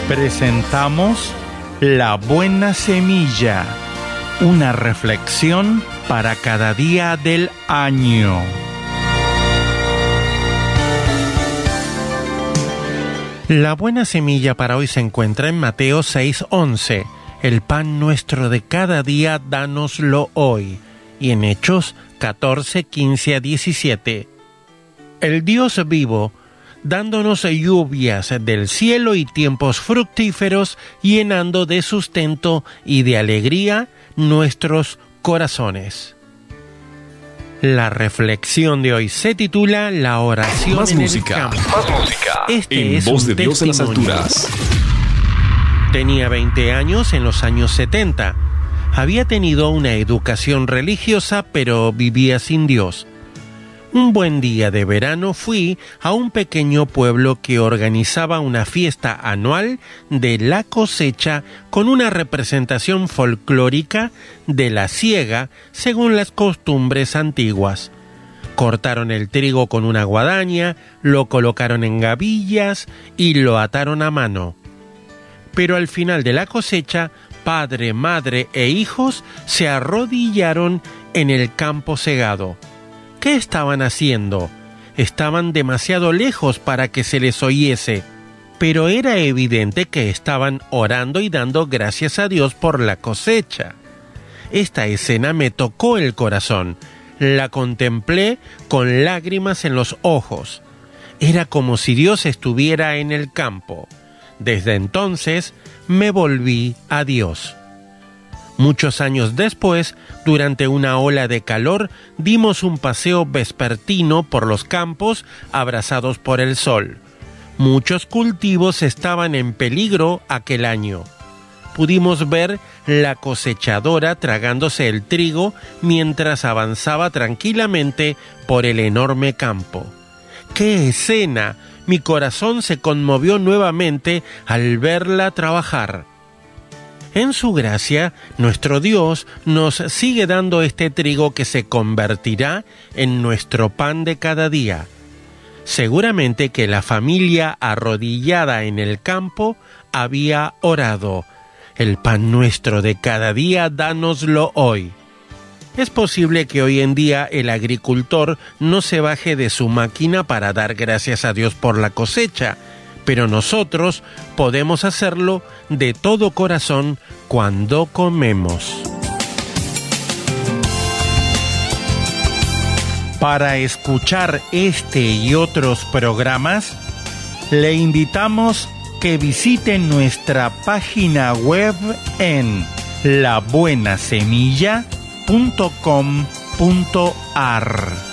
Presentamos La Buena Semilla, una reflexión para cada día del año. La buena semilla para hoy se encuentra en Mateo 6:11. El pan nuestro de cada día, dánoslo hoy. Y en Hechos 14:15-17. El Dios vivo, dándonos lluvias del cielo y tiempos fructíferos, llenando de sustento y de alegría nuestros corazones. La reflexión de hoy se titula La oración más en música, el campo. Más música. Este es Voz un de Dios en las testimonio. alturas. Tenía 20 años en los años 70. Había tenido una educación religiosa, pero vivía sin Dios. Un buen día de verano fui a un pequeño pueblo que organizaba una fiesta anual de la cosecha con una representación folclórica de la siega según las costumbres antiguas. Cortaron el trigo con una guadaña, lo colocaron en gavillas y lo ataron a mano. Pero al final de la cosecha, padre, madre e hijos se arrodillaron en el campo segado. ¿Qué estaban haciendo? Estaban demasiado lejos para que se les oyese, pero era evidente que estaban orando y dando gracias a Dios por la cosecha. Esta escena me tocó el corazón. La contemplé con lágrimas en los ojos. Era como si Dios estuviera en el campo. Desde entonces me volví a Dios. Muchos años después, durante una ola de calor, dimos un paseo vespertino por los campos abrazados por el sol. Muchos cultivos estaban en peligro aquel año. Pudimos ver la cosechadora tragándose el trigo mientras avanzaba tranquilamente por el enorme campo. ¡Qué escena! Mi corazón se conmovió nuevamente al verla trabajar. En su gracia, nuestro Dios nos sigue dando este trigo que se convertirá en nuestro pan de cada día. Seguramente que la familia arrodillada en el campo había orado: el pan nuestro de cada día, dánoslo hoy. Es posible que hoy en día el agricultor no se baje de su máquina para dar gracias a Dios por la cosecha, pero nosotros podemos hacerlo de todo corazón cuando comemos. Para escuchar este y otros programas, le invitamos que visite nuestra página web en labuenasemilla.com.ar.